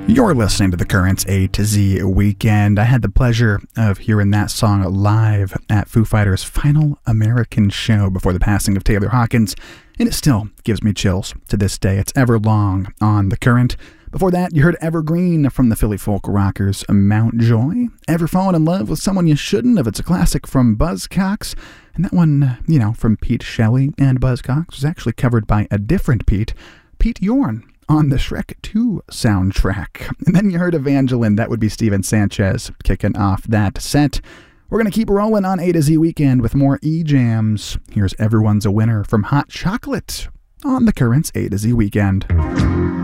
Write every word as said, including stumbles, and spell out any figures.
You're listening to the Currents A to Z Weekend. I had the pleasure of hearing that song live at Foo Fighters' final American show before the passing of Taylor Hawkins, and it still gives me chills to this day. It's Everlong on The Current. Before that, you heard Evergreen from the Philly folk rockers Mountjoy. Ever Fallen in Love with Someone You Shouldn't Have? It's a classic from Buzzcocks. And that one, you know, from Pete Shelley and Buzzcocks was actually covered by a different Pete, Pete Yorn, on the Shrek two soundtrack. And then you heard Evangeline, that would be Steven Sanchez, kicking off that set. We're going to keep rolling on A to Z Weekend with more E-Jams. Here's Everyone's a Winner from Hot Chocolate on the Currents A to Z Weekend.